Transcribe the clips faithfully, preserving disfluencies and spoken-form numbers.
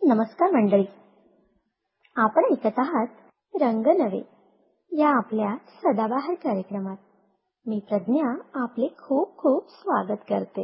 नमस्कार मंडळी, आपण ऐकत आहात रंग नवे या आपल्या सदाबहार कार्यक्रमात. मी प्रज्ञा आपले खूप खूप स्वागत करते.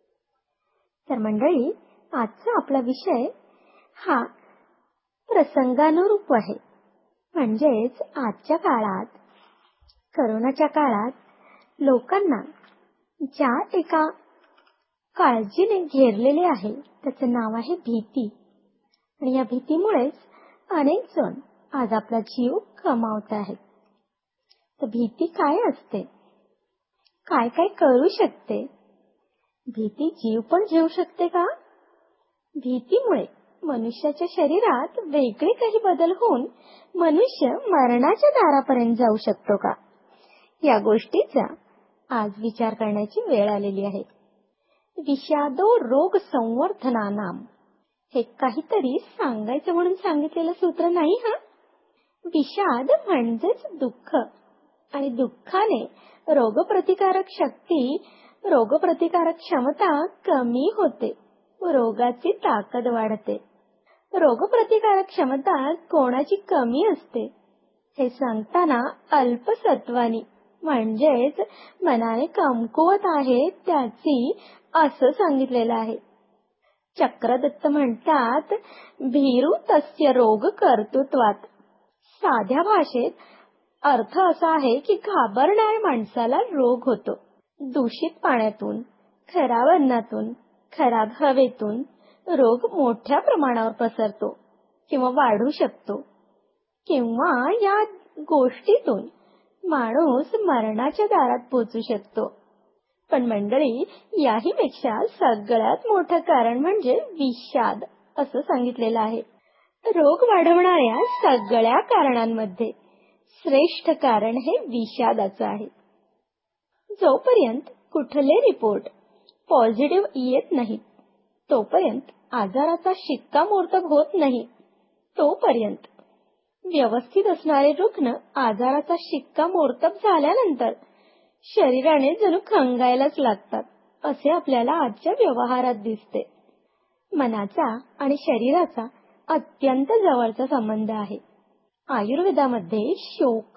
तर मंडळी, आजचा आपला विषय हा प्रसंगानुरूप आहे. म्हणजेच आजच्या काळात, करोनाच्या काळात लोकांना ज्या एका काळजीने घेरलेले आहे त्याचं नाव आहे भीती. आणि या भीतीमुळेच अनेक जण आज आपला जीव गमावत आहेत. तर भीती काय असते, काय काय करू शकते, भीती जीव पण घेऊ शकते का? भीतीमुळे मनुष्याच्या शरीरात वेगळे काही बदल होऊन मनुष्य मरणाच्या दारापर्यंत जाऊ शकतो का? या गोष्टीचा आज विचार करण्याची वेळ आलेली आहे. विषादो रोग संवर्धनानाम हे काहीतरी सांगायचं म्हणून सांगितलेलं सूत्र नाही. हा विषाद म्हणजेच दुःख, आणि दुःखाने रोगप्रतिकारक शक्ती, रोगप्रतिकारक क्षमता कमी होते, रोगाची ताकद वाढते. रोगप्रतिकारक क्षमता कोणाची कमी असते हे सांगताना अल्पसत्वानी म्हणजेच मनाने कमकुवत आहे त्याची असं सांगितलेलं आहे. चक्रदत्त म्हणतात, भीरू तस्य रोग कर्तृत्वात. साध्या भाषेत अर्थ असा आहे की घाबरणाऱ्या माणसाला रोग होतो. दूषित पाण्यातून, खराब अन्नातून, खराब हवेतून रोग मोठ्या प्रमाणावर पसरतो किंवा वाढू शकतो, किंवा या गोष्टीतून माणूस मरणाच्या दारात पोहोचू शकतो. पण मंडळी, याही पेक्षा सगळ्यात मोठं कारण म्हणजे विषाद असं सांगितलेलं आहे. रोग वाढवणाऱ्या सगळ्या कारणांमध्ये श्रेष्ठ कारण हे विषादाचं आहे. जोपर्यंत कुठले रिपोर्ट पॉझिटिव्ह येत नाहीत, तोपर्यंत आजाराचा शिक्कामोर्तब होत नाही, तोपर्यंत व्यवस्थित असणारे रुग्ण आजाराचा शिक्कामोर्तब झाल्यानंतर शरीराने जणू खंगायलाच लागतात, असे आपल्याला आजच्या व्यवहारात दिसते. मनाचा आणि शरीराचा अत्यंत जवळचा संबंध आहे. आयुर्वेदामध्ये शोक,